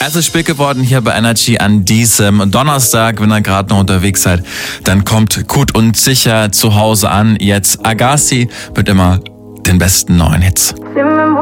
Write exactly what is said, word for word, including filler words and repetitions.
Es ist spät geworden hier bei Energy an diesem Donnerstag. Wenn ihr gerade noch unterwegs seid, dann kommt gut und sicher zu Hause an. Jetzt Agassi mit immer den besten neuen Hits.